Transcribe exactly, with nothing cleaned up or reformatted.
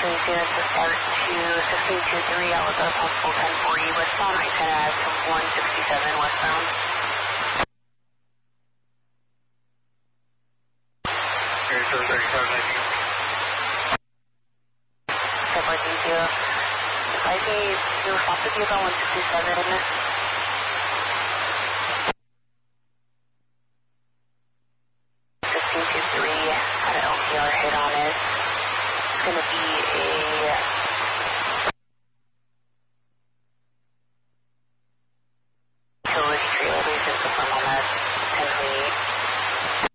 Tracy, that's a start to sixteen two three, out with a possible ten forty westbound, I ten at one sixty-seven westbound. thirty-seven thirty-five, nineteen. Stepway, thank you. If I say you're response with you about one sixty-seven. sixteen two three, had an L T R hit on it. It's going to be a